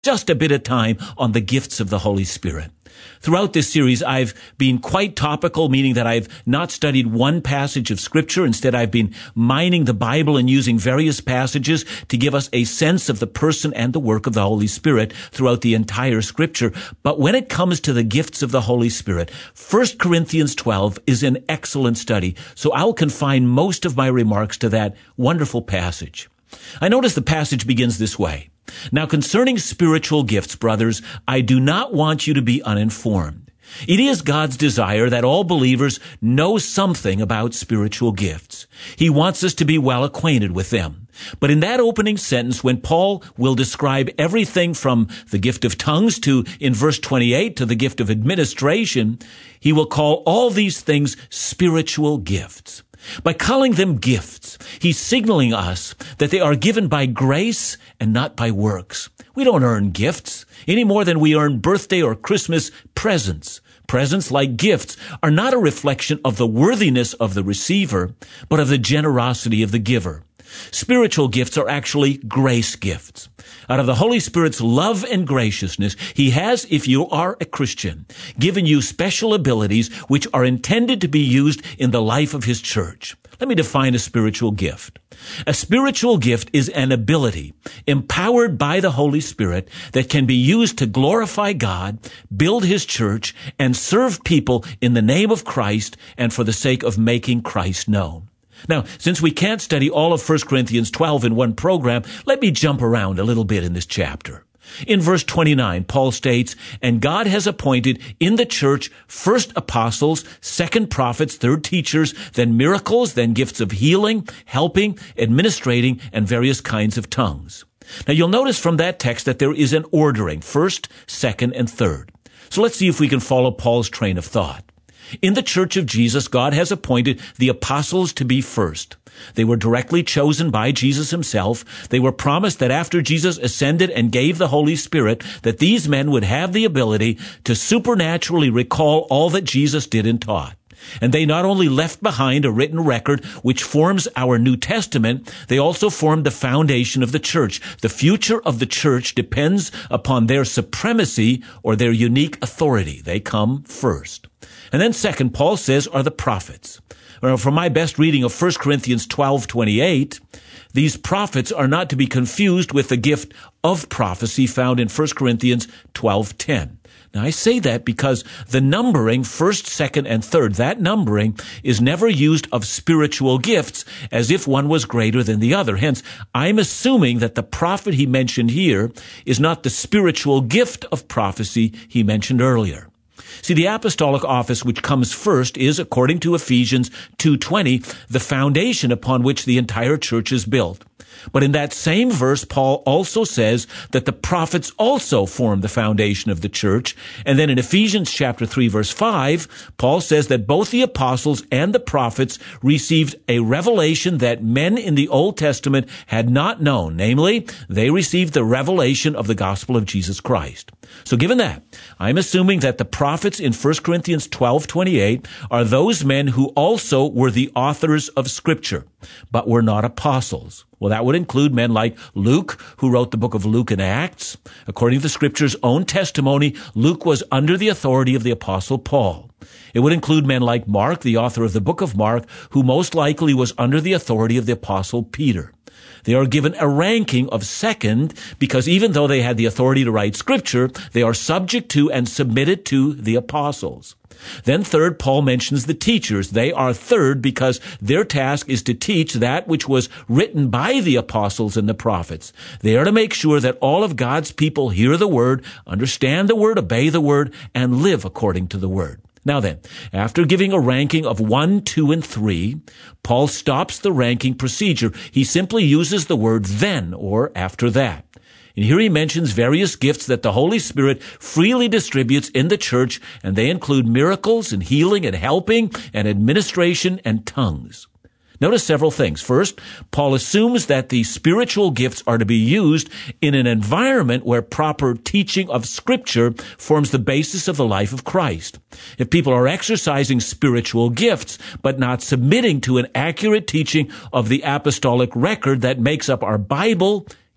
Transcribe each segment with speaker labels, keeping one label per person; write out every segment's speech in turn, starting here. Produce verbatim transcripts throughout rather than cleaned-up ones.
Speaker 1: just a bit of time on the gifts of the Holy Spirit. Throughout this series, I've been quite topical, meaning that I've not studied one passage of Scripture. Instead, I've been mining the Bible and using various passages to give us a sense of the person and the work of the Holy Spirit throughout the entire Scripture. But when it comes to the gifts of the Holy Spirit, First Corinthians twelve is an excellent study, so I'll confine most of my remarks to that wonderful passage. I notice the passage begins this way. Now, concerning spiritual gifts, brothers, I do not want you to be uninformed. It is God's desire that all believers know something about spiritual gifts. He wants us to be well acquainted with them. But in that opening sentence, when Paul will describe everything from the gift of tongues to, in verse twenty-eight, to the gift of administration, he will call all these things spiritual gifts. By calling them gifts, he's signaling us that they are given by grace and not by works. We don't earn gifts any more than we earn birthday or Christmas presents. Presents, like gifts, are not a reflection of the worthiness of the receiver, but of the generosity of the giver. Spiritual gifts are actually grace gifts. Out of the Holy Spirit's love and graciousness, he has, if you are a Christian, given you special abilities which are intended to be used in the life of his church. Let me define a spiritual gift. A spiritual gift is an ability empowered by the Holy Spirit that can be used to glorify God, build his church, and serve people in the name of Christ and for the sake of making Christ known. Now, since we can't study all of First Corinthians twelve in one program, let me jump around a little bit in this chapter. In verse twenty-nine, Paul states, "And God has appointed in the church first apostles, second prophets, third teachers, then miracles, then gifts of healing, helping, administrating, and various kinds of tongues." Now, you'll notice from that text that there is an ordering, first, second, and third. So let's see if we can follow Paul's train of thought. In the church of Jesus, God has appointed the apostles to be first. They were directly chosen by Jesus himself. They were promised that after Jesus ascended and gave the Holy Spirit, that these men would have the ability to supernaturally recall all that Jesus did and taught. And they not only left behind a written record which forms our New Testament, they also formed the foundation of the church. The future of the church depends upon their supremacy or their unique authority. They come first. And then second, Paul says, are the prophets. Well, from my best reading of First Corinthians twelve twenty-eight, these prophets are not to be confused with the gift of prophecy found in First Corinthians twelve ten. Now, I say that because the numbering, first, second, and third, that numbering is never used of spiritual gifts as if one was greater than the other. Hence, I'm assuming that the prophet he mentioned here is not the spiritual gift of prophecy he mentioned earlier. See, the apostolic office which comes first is, according to Ephesians two twenty, the foundation upon which the entire church is built. But in that same verse, Paul also says that the prophets also form the foundation of the church. And then in Ephesians chapter three, verse five, Paul says that both the apostles and the prophets received a revelation that men in the Old Testament had not known. Namely, they received the revelation of the gospel of Jesus Christ. So given that, I'm assuming that the prophets in First Corinthians twelve twenty-eight are those men who also were the authors of Scripture, but were not apostles. Well, that would include men like Luke, who wrote the book of Luke and Acts. According to the Scripture's own testimony, Luke was under the authority of the Apostle Paul. It would include men like Mark, the author of the book of Mark, who most likely was under the authority of the Apostle Peter. They are given a ranking of second because even though they had the authority to write Scripture, they are subject to and submitted to the apostles. Then third, Paul mentions the teachers. They are third because their task is to teach that which was written by the apostles and the prophets. They are to make sure that all of God's people hear the word, understand the word, obey the word, and live according to the word. Now then, after giving a ranking of one, two, and three, Paul stops the ranking procedure. He simply uses the word then or after that. And here he mentions various gifts that the Holy Spirit freely distributes in the church, and they include miracles and healing and helping and administration and tongues. Notice several things. First, Paul assumes that the spiritual gifts are to be used in an environment where proper teaching of Scripture forms the basis of the life of Christ. If people are exercising spiritual gifts, but not submitting to an accurate teaching of the apostolic record that makes up our Bible,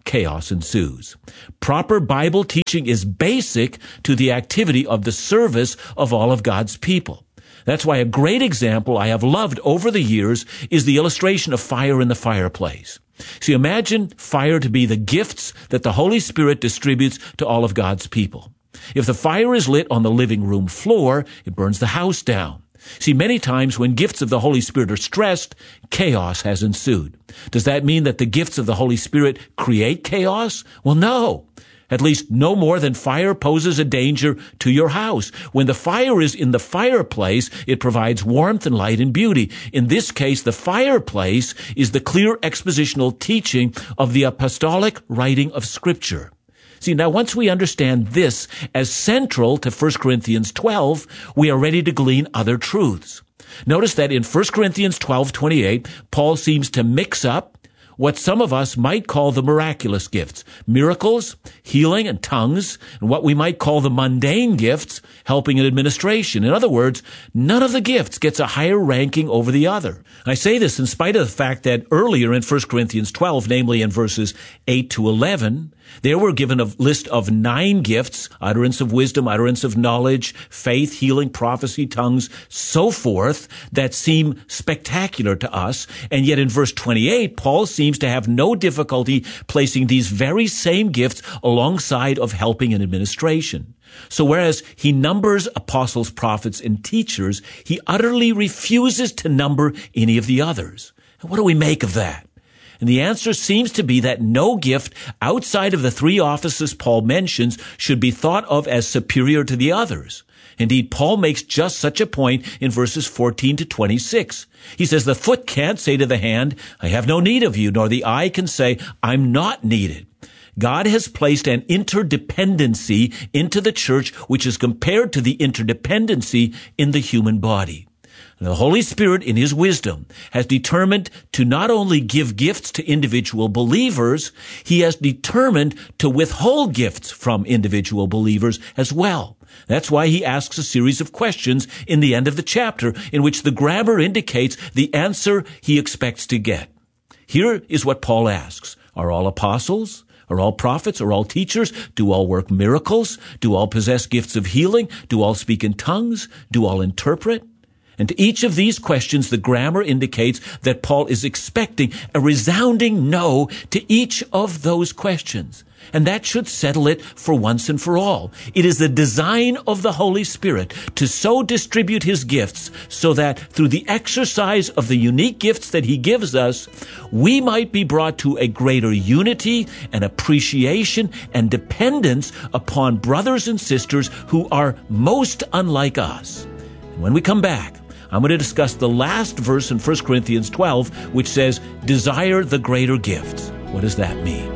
Speaker 1: chaos ensues. Proper Bible teaching is basic to the activity of the service of all of God's people. That's why a great example I have loved over the years is the illustration of fire in the fireplace. See, imagine fire to be the gifts that the Holy Spirit distributes to all of God's people. If the fire is lit on the living room floor, it burns the house down. See, many times when gifts of the Holy Spirit are stressed, chaos has ensued. Does that mean that the gifts of the Holy Spirit create chaos? Well, no. At least no more than fire poses a danger to your house. When the fire is in the fireplace, it provides warmth and light and beauty. In this case, the fireplace is the clear expositional teaching of the apostolic writing of Scripture. See, now once we understand this as central to First Corinthians twelve, we are ready to glean other truths. Notice that in First Corinthians twelve twenty-eight, Paul seems to mix up what some of us might call the miraculous gifts, miracles, healing, and tongues, and what we might call the mundane gifts, helping and administration. In other words, none of the gifts gets a higher ranking over the other. I say this in spite of the fact that earlier in First Corinthians twelve, namely in verses eight to eleven, there were given a list of nine gifts: utterance of wisdom, utterance of knowledge, faith, healing, prophecy, tongues, so forth, that seem spectacular to us. And yet in verse twenty-eight, Paul seems to have no difficulty placing these very same gifts alongside of helping and administration. So whereas he numbers apostles, prophets, and teachers, he utterly refuses to number any of the others. And what do we make of that? And the answer seems to be that no gift outside of the three offices Paul mentions should be thought of as superior to the others. Indeed, Paul makes just such a point in verses fourteen to twenty-six. He says, the foot can't say to the hand, I have no need of you, nor the eye can say, I'm not needed. God has placed an interdependency into the church which is compared to the interdependency in the human body. The Holy Spirit, in His wisdom, has determined to not only give gifts to individual believers, He has determined to withhold gifts from individual believers as well. That's why He asks a series of questions in the end of the chapter, in which the grammar indicates the answer He expects to get. Here is what Paul asks. Are all apostles? Are all prophets? Are all teachers? Do all work miracles? Do all possess gifts of healing? Do all speak in tongues? Do all interpret? And to each of these questions, the grammar indicates that Paul is expecting a resounding no to each of those questions. And that should settle it for once and for all. It is the design of the Holy Spirit to so distribute His gifts so that through the exercise of the unique gifts that He gives us, we might be brought to a greater unity and appreciation and dependence upon brothers and sisters who are most unlike us. And when we come back, I'm going to discuss the last verse in First Corinthians twelve, which says, desire the greater gifts. What does that mean?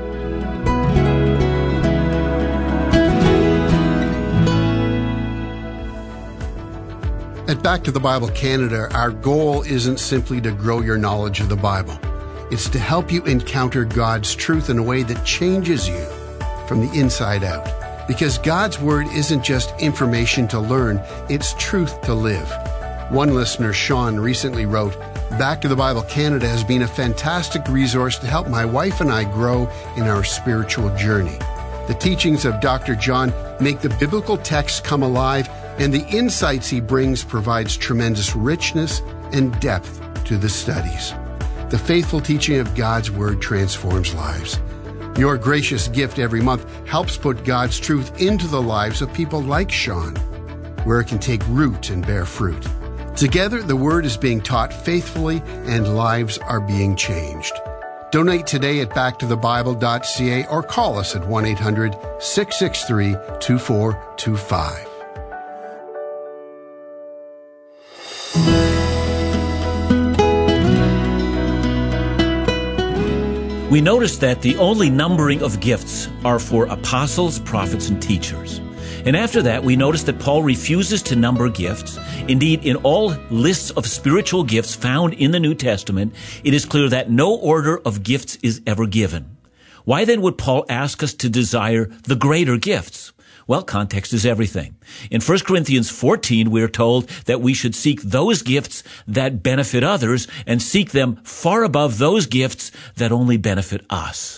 Speaker 2: At Back to the Bible Canada, our goal isn't simply to grow your knowledge of the Bible. It's to help you encounter God's truth in a way that changes you from the inside out. Because God's Word isn't just information to learn, it's truth to live. One listener, Sean, recently wrote, Back to the Bible Canada has been a fantastic resource to help my wife and I grow in our spiritual journey. The teachings of Doctor John make the biblical text come alive, and the insights he brings provides tremendous richness and depth to the studies. The faithful teaching of God's Word transforms lives. Your gracious gift every month helps put God's truth into the lives of people like Sean, where it can take root and bear fruit. Together, the Word is being taught faithfully and lives are being changed. Donate today at back to the bible dot c a or call us at one eight hundred, six six three, two four two five.
Speaker 1: We notice that the only numbering of gifts are for apostles, prophets, and teachers. And after that, we notice that Paul refuses to number gifts. Indeed, in all lists of spiritual gifts found in the New Testament, it is clear that no order of gifts is ever given. Why then would Paul ask us to desire the greater gifts? Well, context is everything. In First Corinthians fourteen, we are told that we should seek those gifts that benefit others and seek them far above those gifts that only benefit us.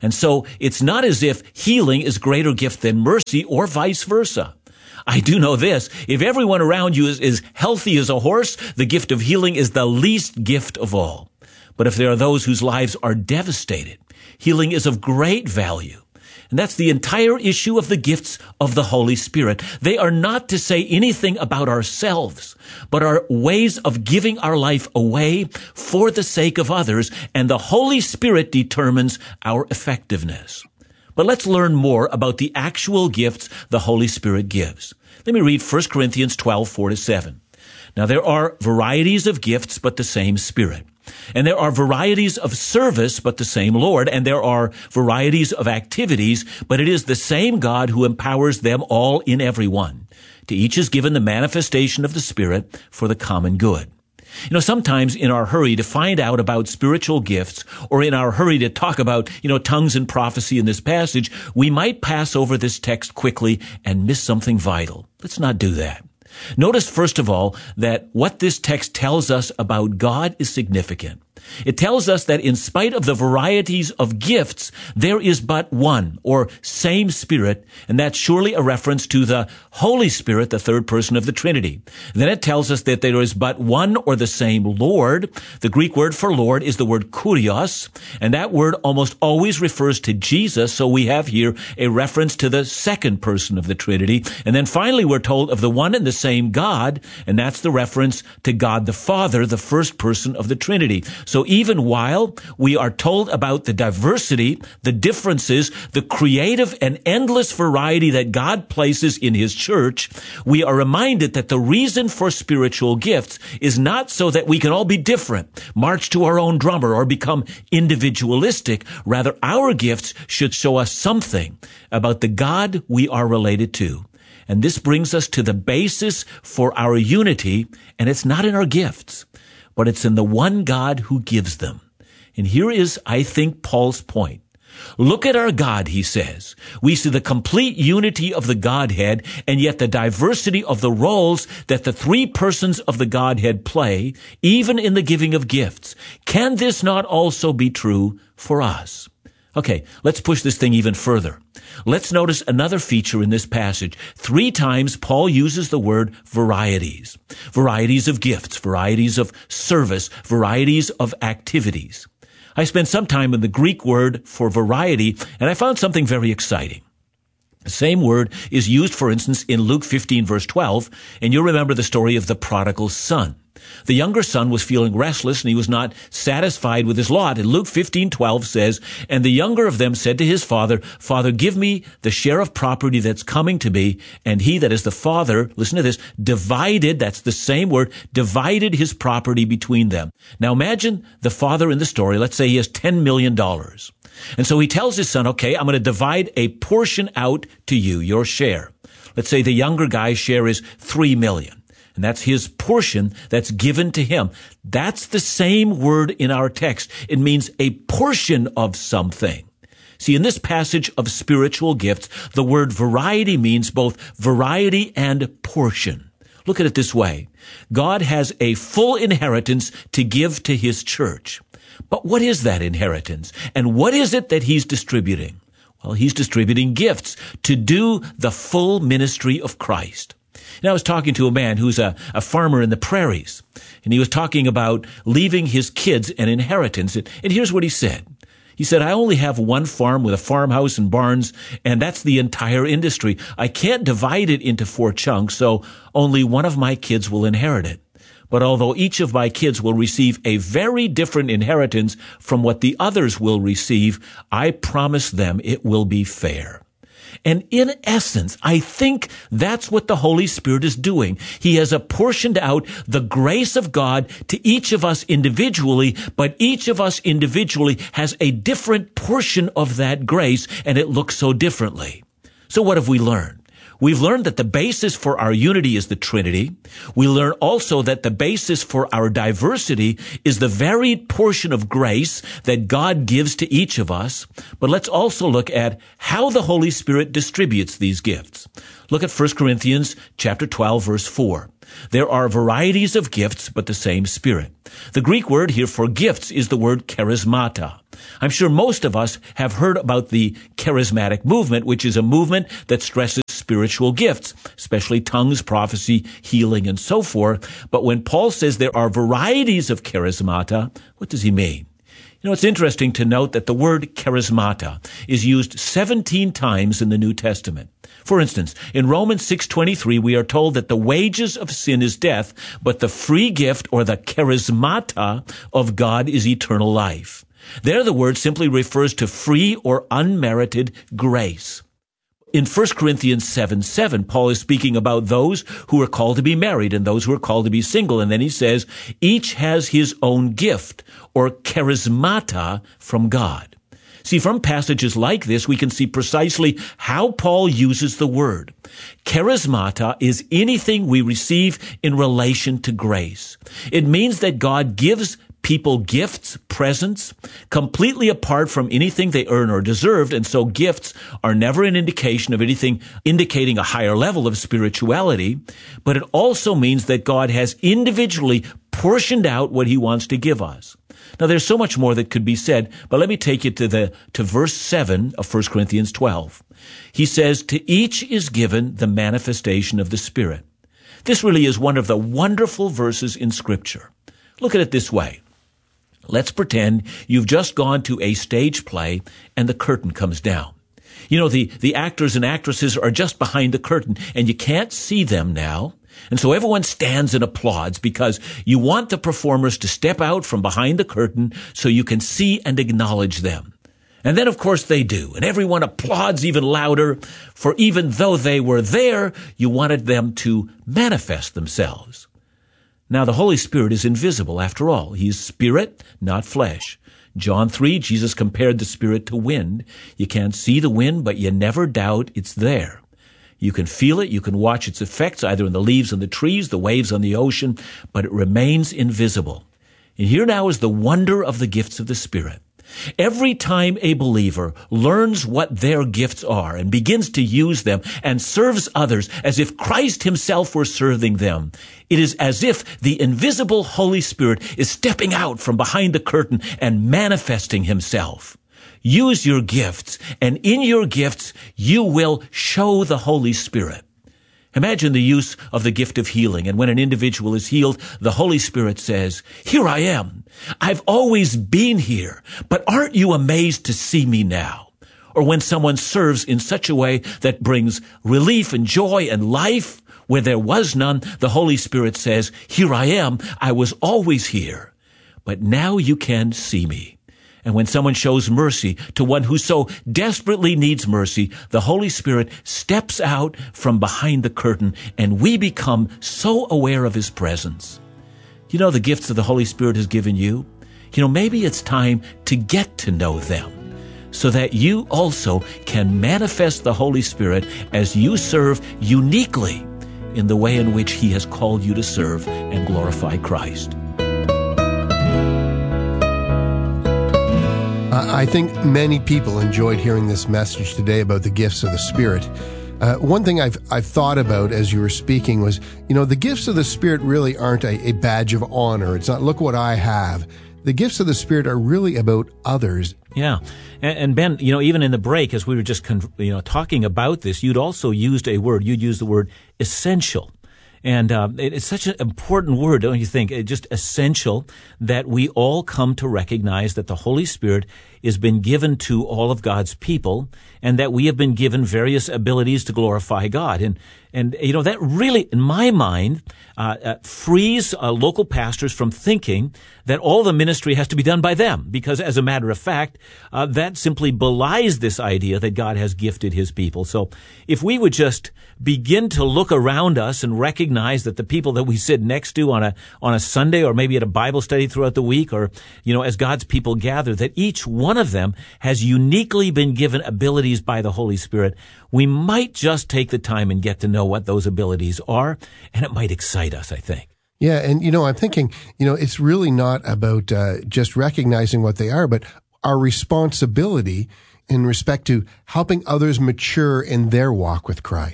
Speaker 1: And so it's not as if healing is greater gift than mercy or vice versa. I do know this. If everyone around you is, is healthy as a horse, the gift of healing is the least gift of all. But if there are those whose lives are devastated, healing is of great value. And that's the entire issue of the gifts of the Holy Spirit. They are not to say anything about ourselves, but are ways of giving our life away for the sake of others, and the Holy Spirit determines our effectiveness. But let's learn more about the actual gifts the Holy Spirit gives. Let me read First Corinthians twelve, four to seven. Now there are varieties of gifts, but the same Spirit. And there are varieties of service, but the same Lord. And there are varieties of activities, but it is the same God who empowers them all in everyone. To each is given the manifestation of the Spirit for the common good. You know, sometimes in our hurry to find out about spiritual gifts, or in our hurry to talk about, you know, tongues and prophecy in this passage, we might pass over this text quickly and miss something vital. Let's not do that. Notice, first of all, that what this text tells us about God is significant. It tells us that in spite of the varieties of gifts, there is but one, or same Spirit, and that's surely a reference to the Holy Spirit, the third person of the Trinity. Then it tells us that there is but one or the same Lord. The Greek word for Lord is the word kurios, and that word almost always refers to Jesus, so we have here a reference to the second person of the Trinity. And then finally we're told of the one and the same God, and that's the reference to God the Father, the first person of the Trinity. So even while we are told about the diversity, the differences, the creative and endless variety that God places in His church, we are reminded that the reason for spiritual gifts is not so that we can all be different, march to our own drummer, or become individualistic. Rather, our gifts should show us something about the God we are related to. And this brings us to the basis for our unity, and it's not in our gifts, but it's in the one God who gives them. And here is, I think, Paul's point. Look at our God, he says. We see the complete unity of the Godhead, and yet the diversity of the roles that the three persons of the Godhead play, even in the giving of gifts. Can this not also be true for us? Okay, let's push this thing even further. Let's notice another feature in this passage. Three times Paul uses the word varieties. Varieties of gifts, varieties of service, varieties of activities. I spent some time in the Greek word for variety, and I found something very exciting. The same word is used, for instance, in Luke fifteen, verse twelve, and you'll remember the story of the prodigal son. The younger son was feeling restless, and he was not satisfied with his lot. And Luke fifteen twelve says, "And the younger of them said to his father, 'Father, give me the share of property that's coming to me.' And he," that is the father, listen to this, "divided," that's the same word, "divided his property between them." Now imagine the father in the story. Let's say he has ten million dollars. And so he tells his son, "Okay, I'm going to divide a portion out to you, your share." Let's say the younger guy's share is three million dollars. And that's his portion that's given to him. That's the same word in our text. It means a portion of something. See, in this passage of spiritual gifts, the word variety means both variety and portion. Look at it this way. God has a full inheritance to give to His church. But what is that inheritance? And what is it that He's distributing? Well, He's distributing gifts to do the full ministry of Christ. And I was talking to a man who's a, a farmer in the prairies, and he was talking about leaving his kids an inheritance. And, and here's what he said. He said, "I only have one farm with a farmhouse and barns, and that's the entire industry. I can't divide it into four chunks, so only one of my kids will inherit it. But although each of my kids will receive a very different inheritance from what the others will receive, I promise them it will be fair." And in essence, I think that's what the Holy Spirit is doing. He has apportioned out the grace of God to each of us individually, but each of us individually has a different portion of that grace, and it looks so differently. So what have we learned? We've learned that the basis for our unity is the Trinity. We learn also that the basis for our diversity is the varied portion of grace that God gives to each of us. But let's also look at how the Holy Spirit distributes these gifts. Look at First Corinthians chapter twelve, verse four. There are varieties of gifts, but the same Spirit. The Greek word here for gifts is the word charismata. I'm sure most of us have heard about the charismatic movement, which is a movement that stresses spiritual gifts, especially tongues, prophecy, healing, and so forth. But when Paul says there are varieties of charismata, what does he mean? You know, it's interesting to note that the word charismata is used seventeen times in the New Testament. For instance, in Romans six twenty-three, we are told that the wages of sin is death, but the free gift or the charismata of God is eternal life. There, the word simply refers to free or unmerited grace. In First Corinthians seven seven, Paul is speaking about those who are called to be married and those who are called to be single. And then he says, each has his own gift or charismata from God. See, from passages like this, we can see precisely how Paul uses the word. Charismata is anything we receive in relation to grace. It means that God gives people gifts, presents, completely apart from anything they earn or deserved, and so gifts are never an indication of anything indicating a higher level of spirituality, but it also means that God has individually portioned out what he wants to give us. Now, there's so much more that could be said, but let me take you to the to verse seven of First Corinthians twelve. He says, "To each is given the manifestation of the Spirit." This really is one of the wonderful verses in Scripture. Look at it this way. Let's pretend you've just gone to a stage play and the curtain comes down. You know, the, the actors and actresses are just behind the curtain and you can't see them now. And so everyone stands and applauds because you want the performers to step out from behind the curtain so you can see and acknowledge them. And then, of course, they do. And everyone applauds even louder, for even though they were there, you wanted them to manifest themselves. Now, the Holy Spirit is invisible after all. He's spirit, not flesh. John three, Jesus compared the Spirit to wind. You can't see the wind, but you never doubt it's there. You can feel it, you can watch its effects either in the leaves on the trees, the waves on the ocean, but it remains invisible. And here now is the wonder of the gifts of the Spirit. Every time a believer learns what their gifts are and begins to use them and serves others as if Christ himself were serving them, it is as if the invisible Holy Spirit is stepping out from behind the curtain and manifesting himself. Use your gifts, and in your gifts, you will show the Holy Spirit. Imagine the use of the gift of healing, and when an individual is healed, the Holy Spirit says, "Here I am. I've always been here, but aren't you amazed to see me now?" Or when someone serves in such a way that brings relief and joy and life where there was none, the Holy Spirit says, "Here I am. I was always here, but now you can see me." And when someone shows mercy to one who so desperately needs mercy, the Holy Spirit steps out from behind the curtain, and we become so aware of his presence. You know, the gifts of the Holy Spirit has given you. You know, maybe it's time to get to know them so that you also can manifest the Holy Spirit as you serve uniquely in the way in which he has called you to serve and glorify Christ.
Speaker 2: I think many people enjoyed hearing this message today about the gifts of the Spirit. Uh, one thing I've I've thought about as you were speaking was, you know, the gifts of the Spirit really aren't a, a badge of honor. It's not, look what I have. The gifts of the Spirit are really about others.
Speaker 1: Yeah. And, and Ben, you know, even in the break, as we were just, con- you know, talking about this, you'd also used a word. You'd used the word essential. And uh, it's such an important word, don't you think? It's just essential that we all come to recognize that the Holy Spirit has been given to all of God's people, and that we have been given various abilities to glorify God. And, and you know, that really, in my mind, uh, uh, frees uh, local pastors from thinking that all the ministry has to be done by them, because as a matter of fact, uh, that simply belies this idea that God has gifted his people. So if we would just begin to look around us and recognize that the people that we sit next to on a on a Sunday, or maybe at a Bible study throughout the week, or, you know, as God's people gather, that each one of them has uniquely been given abilities by the Holy Spirit, we might just take the time and get to know what those abilities are, and it might excite us, I think.
Speaker 2: Yeah, and, you know, I'm thinking, you know, it's really not about uh, just recognizing what they are, but our responsibility in respect to helping others mature in their walk with Christ.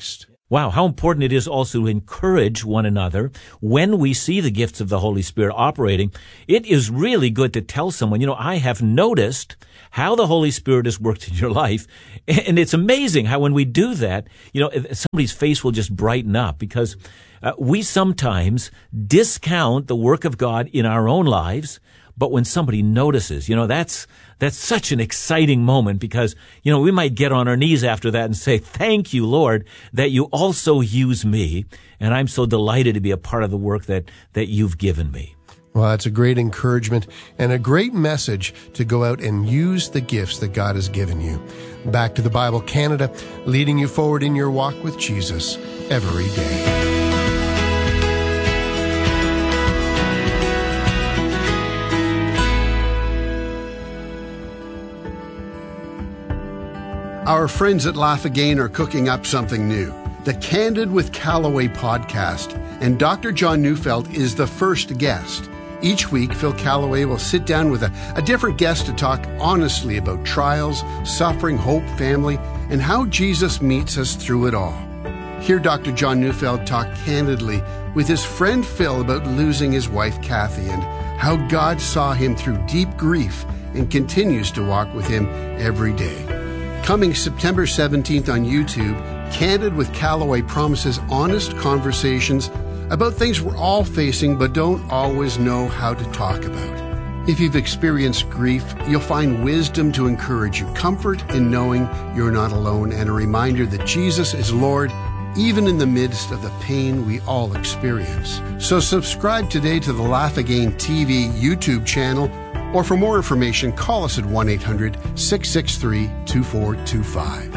Speaker 1: Wow, how important it is also to encourage one another when we see the gifts of the Holy Spirit operating. It is really good to tell someone, you know, I have noticed how the Holy Spirit has worked in your life. And it's amazing how when we do that, you know, somebody's face will just brighten up, because uh, we sometimes discount the work of God in our own lives. But when somebody notices, you know, that's that's such an exciting moment, because, you know, we might get on our knees after that and say, thank you, Lord, that you also use me. And I'm so delighted to be a part of the work that, that you've given me.
Speaker 2: Well, that's a great encouragement and a great message to go out and use the gifts that God has given you. Back to the Bible Canada, leading you forward in your walk with Jesus every day. Our friends at Laugh Again are cooking up something new, the Candid with Callaway podcast, and Doctor John Neufeld is the first guest. Each week, Phil Callaway will sit down with a, a different guest to talk honestly about trials, suffering, hope, family, and how Jesus meets us through it all. Hear Doctor John Neufeld talk candidly with his friend Phil about losing his wife Kathy and how God saw him through deep grief and continues to walk with him every day. Coming September seventeenth on YouTube, Candid with Callaway promises honest conversations about things we're all facing but don't always know how to talk about. If you've experienced grief, you'll find wisdom to encourage you, comfort in knowing you're not alone, and a reminder that Jesus is Lord even in the midst of the pain we all experience. So subscribe today to the Laugh Again T V YouTube channel, or for more information, call us at one eight hundred, six six three, two four two five.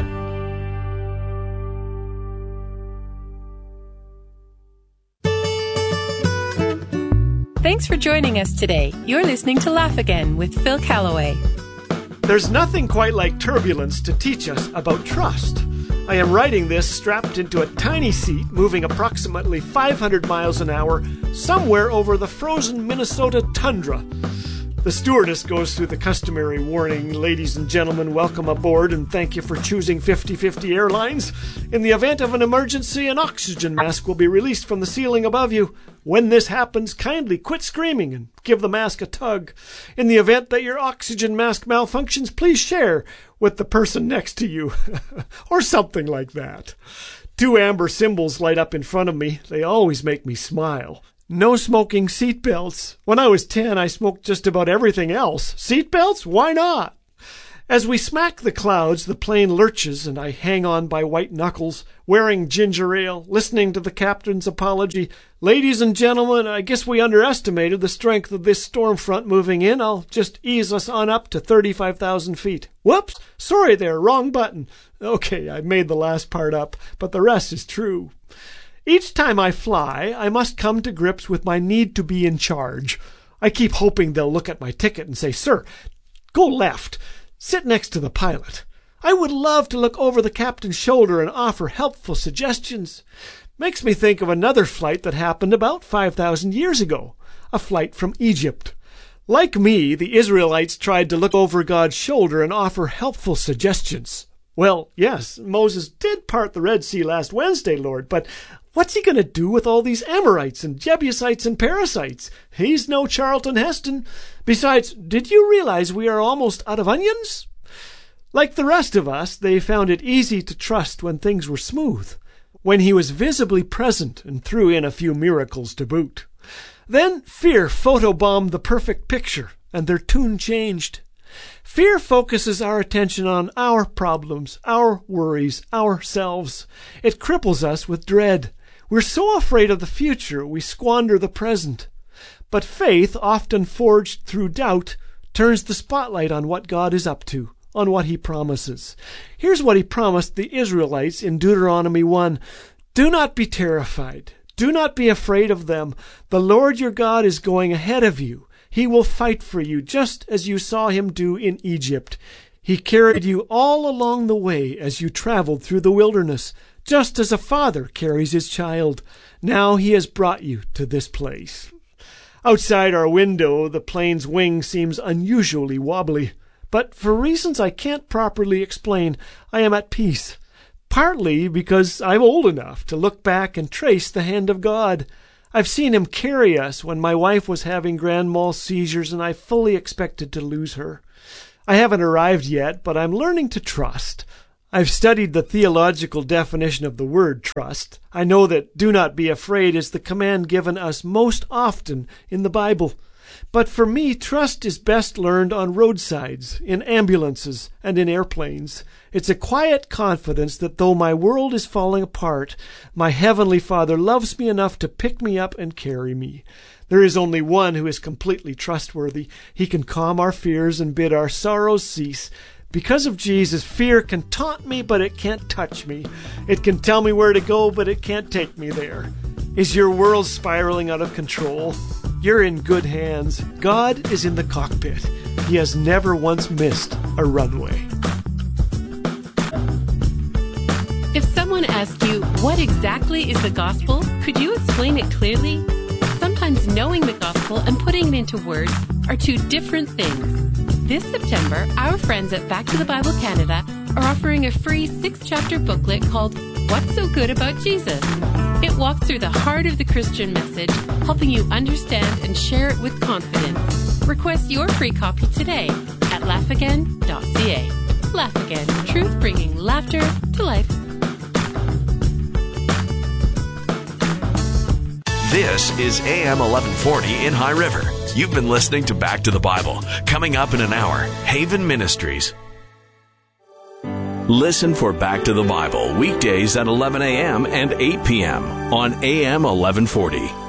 Speaker 3: Thanks for joining us today. You're listening to Laugh Again with Phil Callaway.
Speaker 4: There's nothing quite like turbulence to teach us about trust. I am writing this strapped into a tiny seat, moving approximately five hundred miles an hour, somewhere over the frozen Minnesota tundra. The stewardess goes through the customary warning, ladies and gentlemen, welcome aboard and thank you for choosing fifty fifty Airlines. In the event of an emergency, an oxygen mask will be released from the ceiling above you. When this happens, kindly quit screaming and give the mask a tug. In the event that your oxygen mask malfunctions, please share with the person next to you. Or something like that. Two amber symbols light up in front of me. They always make me smile. No smoking seatbelts. When I was ten, I smoked just about everything else. Seatbelts? Why not? As we smack the clouds, the plane lurches, and I hang on by white knuckles, wearing ginger ale, listening to the captain's apology. Ladies and gentlemen, I guess we underestimated the strength of this storm front moving in. I'll just ease us on up to thirty-five thousand feet. Whoops! Sorry there, wrong button. Okay, I made the last part up, but the rest is true. Each time I fly, I must come to grips with my need to be in charge. I keep hoping they'll look at my ticket and say, "Sir, go left. Sit next to the pilot." I would love to look over the captain's shoulder and offer helpful suggestions. Makes me think of another flight that happened about five thousand years ago, a flight from Egypt. Like me, the Israelites tried to look over God's shoulder and offer helpful suggestions. Well, yes, Moses did part the Red Sea last Wednesday, Lord, but what's he going to do with all these Amorites and Jebusites and Perizzites? He's no Charlton Heston. Besides, did you realize we are almost out of onions? Like the rest of us, they found it easy to trust when things were smooth, when he was visibly present and threw in a few miracles to boot. Then fear photobombed the perfect picture, and their tune changed. Fear focuses our attention on our problems, our worries, ourselves. It cripples us with dread. We're so afraid of the future, we squander the present. But faith, often forged through doubt, turns the spotlight on what God is up to, on what he promises. Here's what he promised the Israelites in Deuteronomy one. Do not be terrified. Do not be afraid of them. The Lord your God is going ahead of you. He will fight for you, just as you saw him do in Egypt. He carried you all along the way as you traveled through the wilderness, just as a father carries his child. Now he has brought you to this place. Outside our window, the plane's wing seems unusually wobbly, but for reasons I can't properly explain, I am at peace. partly because I'm old enough to look back and trace the hand of God. I've seen Him carry us when my wife was having grand mal seizures and I fully expected to lose her. I haven't arrived yet, but I'm learning to trust. I've studied the theological definition of the word trust. I know that do not be afraid is the command given us most often in the Bible. But for me, trust is best learned on roadsides, in ambulances, and in airplanes. It's a quiet confidence that though my world is falling apart, my Heavenly Father loves me enough to pick me up and carry me. There is only one who is completely trustworthy. He can calm our fears and bid our sorrows cease. Because of Jesus, fear can taunt me, but it can't touch me. It can tell me where to go, but it can't take me there. Is your world spiraling out of control? You're in good hands. God is in the cockpit. He has never once missed a runway.
Speaker 3: If someone asked you, what exactly is the gospel, could you explain it clearly? Sometimes knowing the gospel and putting it into words are two different things. This September, our friends at Back to the Bible Canada are offering a free six-chapter booklet called What's So Good About Jesus? It walks through the heart of the Christian message, helping you understand and share it with confidence. Request your free copy today at laugh again dot c a. Laugh Again, truth bringing laughter to life.
Speaker 5: This is A M eleven forty in High River. You've been listening to Back to the Bible. Coming up in an hour, Haven Ministries. Listen for Back to the Bible weekdays at eleven a.m. and eight p.m. on A M eleven forty.